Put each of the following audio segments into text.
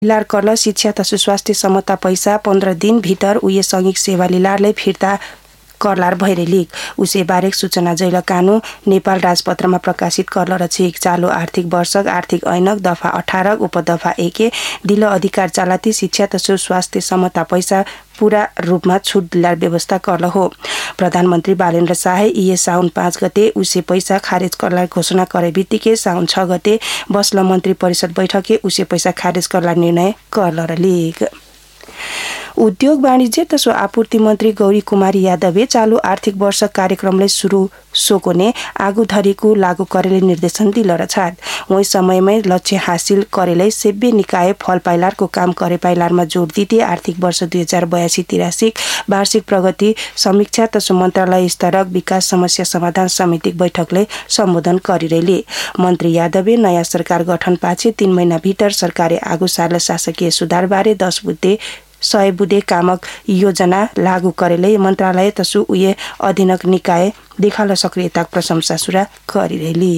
लिलार करल शिक्षा तथा स्वास्थ्य समता पैसा 15 दिन भीतर उये संघिक सेवा लिलारले फिर्ता करलार भइरेलिक उसे बारेक सूचना जैल कानू नेपाल राजपत्रमा प्रकाशित करल रछिक चालू आर्थिक वर्षक आर्थिक ऐनक दफा 18 उपदफा 1 दिल अधिकार चालाती शिक्षा तथा स्वास्थ्य समता पैसा पूरा रूपमा छुट दिलार व्यवस्था करल हो। प्रधानमन्त्री बालेन्द्र शाह इए साउन 5 गते उसे पैसा खारेज करलार घोषणा करे बित्तिकै साउन 6 गते बस्ल मन्त्री परिषद बैठके उसे पैसा खारेज करलार निर्णय करल लिक। उद्योग वाणिज्य तथा आपूर्ति मन्त्री गौरी कुमारी यादवले चालू आर्थिक वर्ष कार्यक्रमले सुरु सोकोने आगु धरीको लागू करेले निर्देशन दिल रछात वही समयमै लक्ष्य हासिल करेले सेव्य निकाय फल पाइलारको काम करे पाइलारमा जोड दिँदै आर्थिक वर्ष 2082-83 वार्षिक प्रगति समीक्षा तथा मन्त्रालय स्तरक विकास समस्या समाधान समिति बैठकले सम्बोधन गरिरहेले मन्त्री यादवले नयाँ सरकार गठन पाछे 3 महिना भित्र सरकारले आगु साल शासकीय सुधारबारे 10 बुद्धे 100 बुधे कामक योजना लागू करेले मन्त्रालय तसु उये अधीनक निकाय देखाल सक्रियता प्रशंसा सुरा गरिरहेली।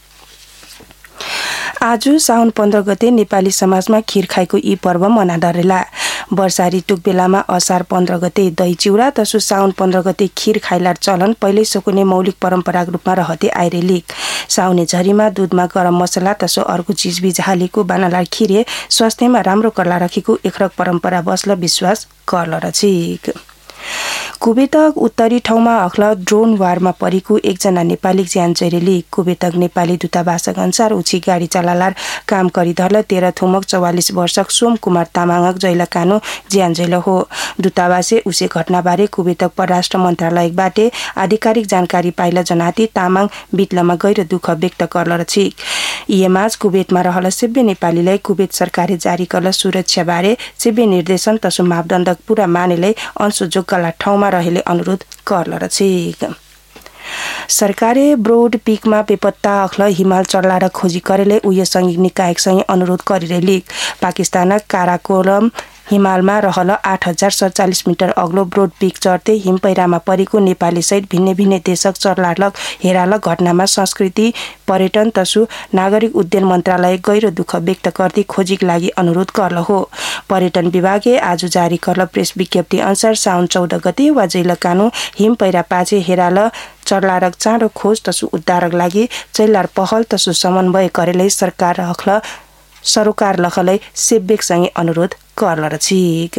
आज साउन 15 गते नेपाली समाजमा खीर खाएको यी पर्व मनाडरेला। वर्षा ऋतुक बेलामा असार 15 गते दही चिउरा तसु साउन 15 गते खीर खाइलार चलन पहिल्यै सकुने मौलिक परम्पराको रूपमा रहते आइरेलिक। साउने झरीमा दूधमा गरम मसला तसु अर्को चिजबिज हालेको बानालार खीरे स्वास्थ्यमा राम्रो करला राखेको एकरक परम्परा बस्ल विश्वास करल रछिक। कुवेतक उत्तरी ठाउँमा अख्ल ड्रोन वारमा परेको एकजना नेपाली ज्यान चैरेली कुवेतक नेपाली दूतावासक अनुसार उची गाडी चलालार काम गरिधरल 13 थुमक 44 वर्षक सोम कुमार तामाङक जैला कानु ज्यान जैल हो। दूतावासे उसे घटनाबारे कुवेतक परराष्ट्र मन्त्रालयबाट आधिकारिक जानकारी पाइला जनाती तामाङ बितलमा गएर दुःख व्यक्त करल रछिक। इएमाज कुवेतमा रहल सेव्य नेपालीलाई कुवेत सरकारले जारी करल सुरक्षा बारे सेव्य निर्देशन तसु मापदण्ड पूरा मानेले अंशुजोगला ठाउँमा रहेले अनुरोध करल रछिक। सरकारले ब्रोड पिकमा बेपत्ता अख्ल हिमाल चढलार खोजी करेले उयो संघिक निकायसँग अनुरोध गरिरहेलिक। पाकिस्तान काराकोरम हिमालमा रहल 8047 मिटर अग्लो ब्रोड पिक चढ्दै हिम पहिरामा परेको नेपाली सहित भिन्न भिन्न देशक चढलालक हेरालक घटनामा संस्कृति पर्यटन तसु नागरिक उड्डयन मन्त्रालय गहिरो दुःख व्यक्त गर्दै खोजीको लागि अनुरोध करल हो। पर्यटन विभागले आज जारी करल प्रेस विज्ञप्ति अनुसार साउन 14 गते वा जैल कानु हिम पहिरा पाछे हेराल चढलारक चाँडो खोज तसु उद्धारक लागि चैलार पहल तसु समन्वय करेले सरकार अख्ल सरोकार लखलै सेब्यकसँगै अनुरोध करल रछिक।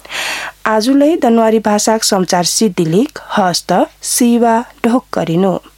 आजुलै दनवारी भाषाक समाचार सिद्धिलिक हस्त सिवा ढोक गरिनु।